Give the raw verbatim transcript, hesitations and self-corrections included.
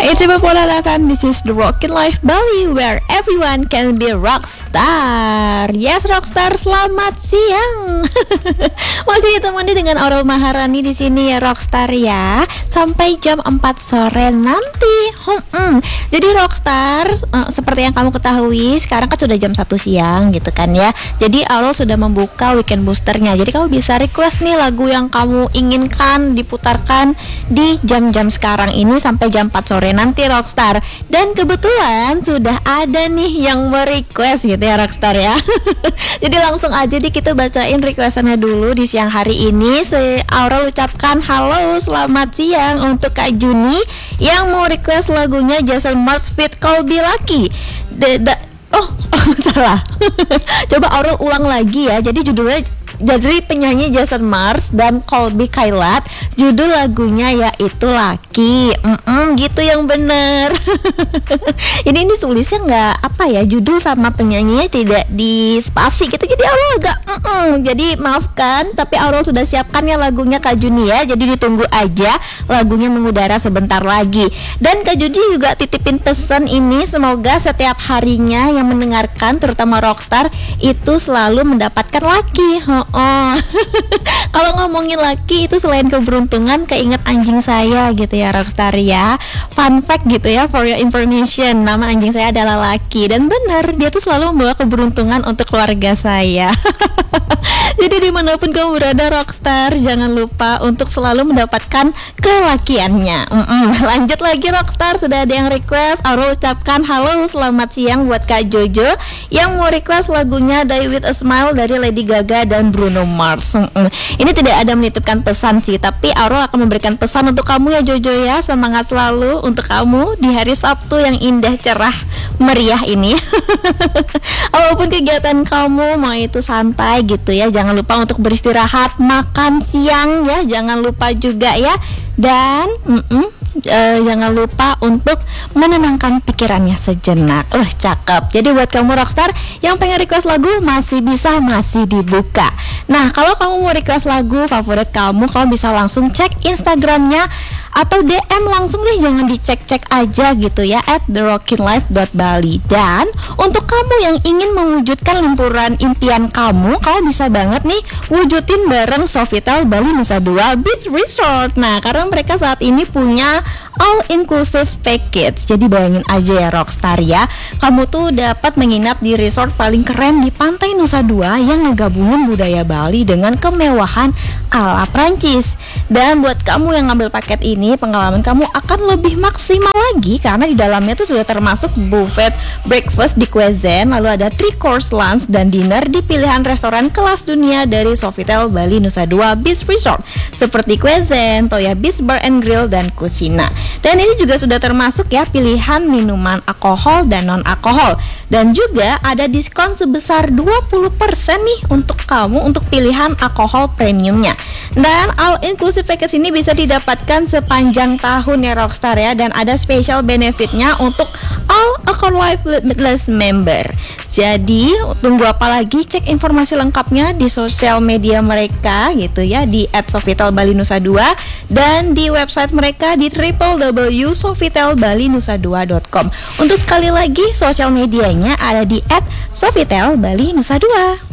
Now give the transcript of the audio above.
It's Popular F M, this is the Rockin' Life Bali, where everyone can be rockstar. Yes, rockstar, selamat siang. Masih ditemani dengan Aurel Maharani di sini ya, rockstar ya, sampai jam empat sore nanti. Hmm, jadi rockstar, uh, seperti yang kamu ketahui, sekarang kan sudah jam satu siang gitu kan ya. Jadi Aurel sudah membuka weekend boosternya. Jadi kamu bisa request nih lagu yang kamu inginkan diputarkan di jam-jam sekarang ini sampai jam empat sore nanti, rockstar. Dan kebetulan sudah ada nih yang merequest gitu ya, rockstar ya. Jadi langsung aja di kita bacain requestannya dulu di siang hari ini. Se Aurel ucapkan halo selamat siang untuk Kak Juni yang mau request lagunya Jason Mraz feat Colby Lucky. De, de, oh, oh salah. Coba Aurel ulang lagi ya. Jadi judulnya, jadi penyanyi Jason Mraz dan Colby Kailat, judul lagunya yaitu Lucky. Mm-mm, gitu yang bener. ini ini tulisnya nggak apa ya, judul sama penyanyinya tidak di spasi gitu. Jadi Aurel agak mm-mm. Jadi maafkan, tapi Aurel sudah siapkan ya lagunya Kak Juni ya. Jadi ditunggu aja, lagunya mengudara sebentar lagi. Dan Kak Juni juga titipin pesan ini, semoga setiap harinya yang mendengarkan, terutama rockstar, itu selalu mendapatkan Lucky. Oh, kalau ngomongin laki itu selain keberuntungan, keinget anjing saya gitu ya, rockstar ya. Fun fact gitu ya, for your information, nama anjing saya adalah Lucky. Dan benar, dia tuh selalu membawa keberuntungan untuk keluarga saya. Jadi dimanapun kamu berada, rockstar, jangan lupa untuk selalu mendapatkan kelakiannya. Mm-mm. Lanjut lagi rockstar, sudah ada yang request. Aurel ucapkan halo selamat siang buat Kak Jojo yang mau request lagunya Die With A Smile dari Lady Gaga dan Bruno Mars. Mm-mm. Ini tidak ada menitipkan pesan sih, tapi Aurel akan memberikan pesan untuk kamu ya Jojo ya. Semangat selalu untuk kamu di hari Sabtu yang indah, cerah, meriah ini. Apapun kegiatan kamu, mau itu santai gitu ya, jangan lupa untuk beristirahat, makan siang ya, jangan lupa juga ya. Dan mm-mm, uh, jangan lupa untuk menenangkan pikirannya sejenak. Uh, cakep. Jadi buat kamu rockstar yang pengen request lagu, masih bisa, masih dibuka. Nah, kalau kamu mau request lagu favorit kamu, kamu bisa langsung cek Instagramnya atau D M langsung deh, jangan dicek-cek aja gitu ya, at the rockin life dot bali. Dan untuk kamu yang ingin mewujudkan liburan impian kamu, kamu bisa banget nih wujudin bareng Sofitel Bali Nusa Dua Beach Resort. Nah, karena mereka saat ini punya all inclusive package. Jadi bayangin aja ya rockstar ya, kamu tuh dapat menginap di resort paling keren di pantai Nusa Dua yang ngegabungin budaya Bali dengan kemewahan ala Prancis. Dan buat kamu yang ngambil paket ini, pengalaman kamu akan lebih maksimal lagi karena di dalamnya tuh sudah termasuk buffet breakfast di Cuisine, lalu ada three course lunch dan dinner di pilihan restoran kelas dunia dari Sofitel Bali Nusa Dua Beach Resort seperti Cuisine, Toya Beach Bar and Grill, dan Kusina. Dan ini juga sudah termasuk ya pilihan minuman alkohol dan non alkohol. Dan juga ada diskon sebesar dua puluh persen nih untuk kamu untuk pilihan alkohol premiumnya. Dan all inclusive package ini bisa didapatkan sepanjang tahun ya rockstar ya. Dan ada special benefitnya untuk all Accor Life Limitless member. Jadi tunggu apa lagi, cek informasi lengkapnya di sosial media mereka gitu ya, di at sofitel bali nusa dua dan di website mereka di w w w dot sofitel bali nusa dua dot com. Untuk sekali lagi, sosial medianya ada di at sofitel bali nusa dua.